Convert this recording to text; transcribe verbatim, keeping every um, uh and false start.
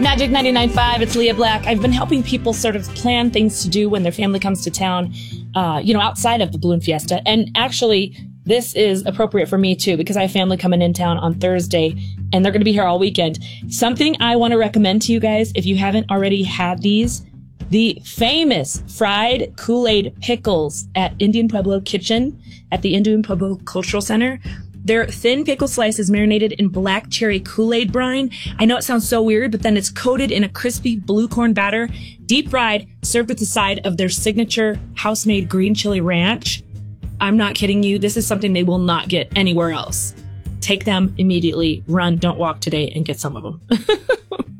Magic ninety-nine point five, it's Leah Black. I've been helping people sort of plan things to do when their family comes to town, uh, you know, outside of the Balloon Fiesta. And actually, this is appropriate for me too, because I have family coming in town on Thursday, and they're going to be here all weekend. Something I want to recommend to you guys, if you haven't already had these, the famous fried Kool-Aid pickles at Indian Pueblo Kitchen at the Indian Pueblo Cultural Center. They're thin pickle slices marinated in black cherry Kool-Aid brine. I know it sounds so weird, but then it's coated in a crispy blue corn batter, deep fried, served with the side of their signature house-made green chili ranch. I'm not kidding you. This is something they will not get anywhere else. Take them immediately. Run, don't walk today, and get some of them.